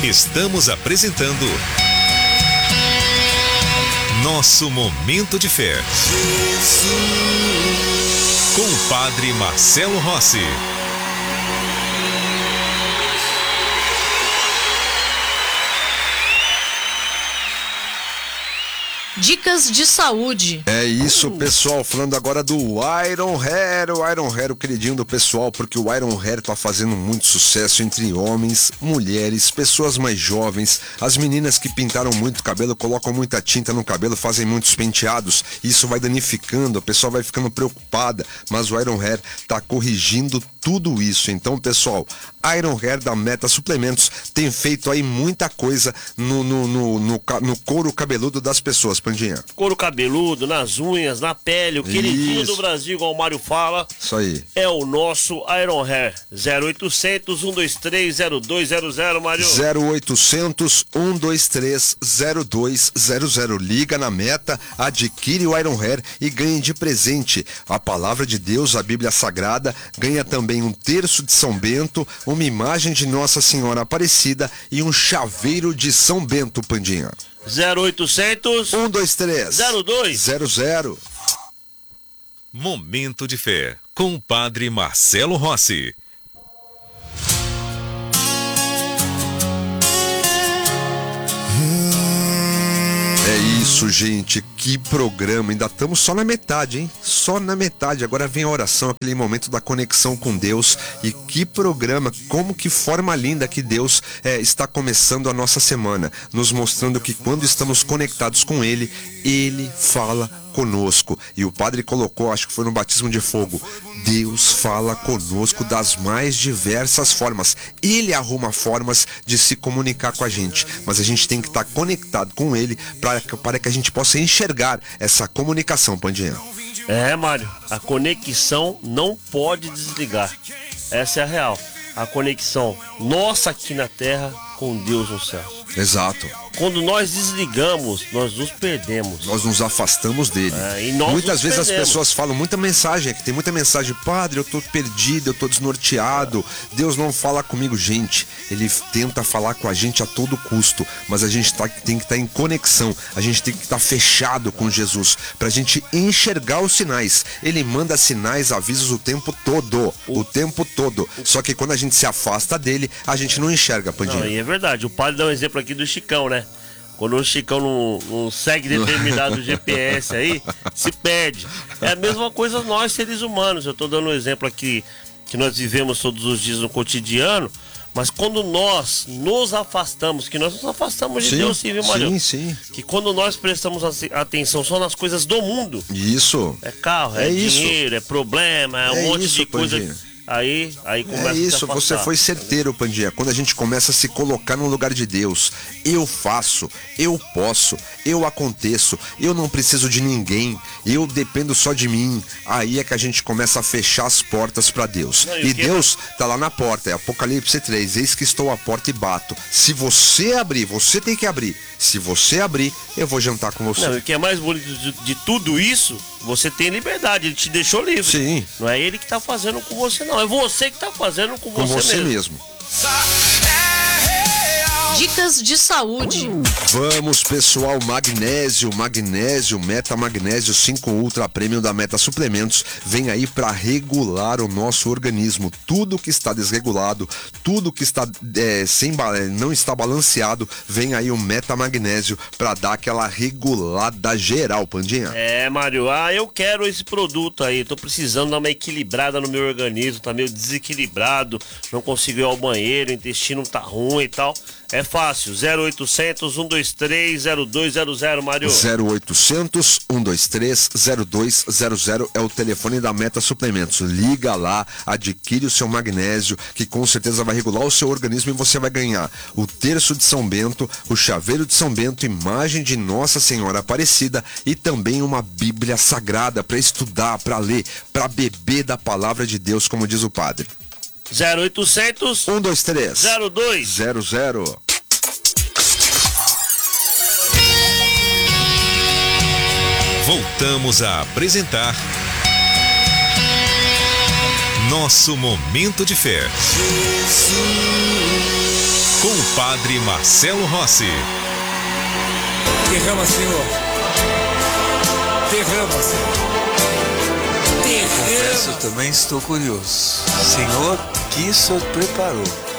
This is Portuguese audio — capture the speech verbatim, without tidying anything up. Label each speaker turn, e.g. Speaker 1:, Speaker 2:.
Speaker 1: Estamos apresentando Nosso Momento de Fé. Com o Padre Marcelo Rossi.
Speaker 2: Dicas de saúde.
Speaker 3: É isso, pessoal, falando agora do Iron Hair, o Iron Hair, o queridinho do pessoal, porque o Iron Hair tá fazendo muito sucesso entre homens, mulheres, pessoas mais jovens, as meninas que pintaram muito o cabelo, colocam muita tinta no cabelo, fazem muitos penteados, isso vai danificando, a pessoa vai ficando preocupada, mas o Iron Hair tá corrigindo tudo isso. Então, pessoal, Iron Hair da Meta Suplementos tem feito aí muita coisa no, no, no, no, no couro cabeludo das pessoas, Pandinha.
Speaker 4: Couro cabeludo, nas unhas, na pele, o queridinho do Brasil, igual o Mário fala.
Speaker 3: Isso aí.
Speaker 4: É o nosso Iron Hair. zero oitocentos, um dois três, zero dois zero zero, Mário.
Speaker 3: zero oitocentos, um dois três, zero dois zero zero. Liga na Meta, adquire o Iron Hair e ganhe de presente a Palavra de Deus, a Bíblia Sagrada, ganha também um terço de São Bento, uma imagem de Nossa Senhora Aparecida e um chaveiro de São Bento, Pandinha.
Speaker 4: zero oitocentos,
Speaker 3: um dois três,
Speaker 4: zero dois
Speaker 3: zero zero.
Speaker 1: Momento de Fé, com o Padre Marcelo Rossi.
Speaker 3: É isso, gente, que programa, ainda estamos só na metade, hein? Só na metade, agora vem a oração, aquele momento da conexão com Deus, e que programa, como que forma linda que Deus é, está começando a nossa semana, nos mostrando que quando estamos conectados com Ele, Ele fala conosco, e o padre colocou, acho que foi no batismo de fogo, Deus fala conosco das mais diversas formas, Ele arruma formas de se comunicar com a gente, mas a gente tem que estar conectado com Ele para, para que a gente possa enxergar essa comunicação, Pandinha.
Speaker 4: É, Mário, a conexão não pode desligar, essa é a real, a conexão nossa aqui na terra com Deus no céu.
Speaker 3: Exato.
Speaker 4: Quando nós desligamos, nós nos perdemos.
Speaker 3: Nós nos afastamos dele.
Speaker 4: É, e nós
Speaker 3: Muitas
Speaker 4: nos
Speaker 3: vezes
Speaker 4: perdemos.
Speaker 3: as pessoas falam muita mensagem, é que tem muita mensagem, padre, eu tô perdido, eu tô desnorteado, Deus não fala comigo. Gente, ele tenta falar com a gente a todo custo, mas a gente tá, tem que estar tá em conexão, a gente tem que estar tá fechado com Jesus, pra gente enxergar os sinais. Ele manda sinais, avisos o tempo todo, o, o tempo todo. Só que quando a gente se afasta dele, a gente não enxerga, Pandinha.
Speaker 4: Não, e é verdade, o padre dá um exemplo aqui do Chicão, né? Quando o Chicão não, não segue determinado G P S aí, se perde. É a mesma coisa nós, seres humanos. Eu tô dando um exemplo aqui que nós vivemos todos os dias no cotidiano, mas quando nós nos afastamos, que nós nos afastamos de
Speaker 3: sim,
Speaker 4: Deus, sim, viu, Mário?
Speaker 3: Sim, sim.
Speaker 4: Que quando nós prestamos atenção só nas coisas do mundo,
Speaker 3: isso.
Speaker 4: É carro, é,
Speaker 3: é
Speaker 4: dinheiro,
Speaker 3: isso.
Speaker 4: é problema, é um
Speaker 3: é
Speaker 4: monte
Speaker 3: isso,
Speaker 4: de coisa.
Speaker 3: Pandinha.
Speaker 4: Aí, aí começa
Speaker 3: É isso,
Speaker 4: a se afastar.
Speaker 3: você foi certeiro, Pandinha. Quando a gente começa a se colocar no lugar de Deus, eu faço, eu posso, eu aconteço, eu não preciso de ninguém, eu dependo só de mim. Aí é que a gente começa a fechar as portas para Deus.
Speaker 4: Não,
Speaker 3: e
Speaker 4: e
Speaker 3: Deus tá lá na porta, é Apocalipse três, eis que estou à porta e bato. Se você abrir, você tem que abrir. Se você abrir, eu vou jantar com você.
Speaker 4: Não, e o que é mais bonito de, de tudo isso, você tem liberdade, ele te deixou livre.
Speaker 3: Sim.
Speaker 4: Não é ele que tá fazendo com você, não. É você que tá fazendo com,
Speaker 3: Com
Speaker 4: você,
Speaker 3: você
Speaker 4: mesmo.
Speaker 3: mesmo.
Speaker 2: Dicas de saúde.
Speaker 3: Vamos, pessoal, magnésio, magnésio, Meta Magnésio cinco Ultra Premium da Meta Suplementos vem aí para regular o nosso organismo. Tudo que está desregulado, tudo que está é, sem não está balanceado, vem aí o Meta Magnésio para dar aquela regulada geral, Pandinha.
Speaker 4: É, Mário, ah, eu quero esse produto aí, tô precisando dar uma equilibrada no meu organismo, tá meio desequilibrado, não consigo ir ao banheiro, o intestino tá ruim e tal. É fácil, zero oitocentos, um dois três, zero dois zero zero, Mário.
Speaker 3: zero oitocentos, um dois três, zero dois zero zero é o telefone da Meta Suplementos. Liga lá, adquire o seu magnésio, que com certeza vai regular o seu organismo e você vai ganhar o terço de São Bento, o chaveiro de São Bento, imagem de Nossa Senhora Aparecida e também uma Bíblia Sagrada para estudar, para ler, para beber da palavra de Deus, como diz o padre.
Speaker 4: zero oitocentos,
Speaker 3: um dois três,
Speaker 4: zero dois
Speaker 3: zero zero.
Speaker 1: Voltamos a apresentar Nosso Momento de Fé. Com o Padre Marcelo Rossi.
Speaker 5: Derrama, Senhor. Derrama, Senhor. Derrama.
Speaker 6: Confesso, eu também estou curioso. Senhor, que o Senhor preparou?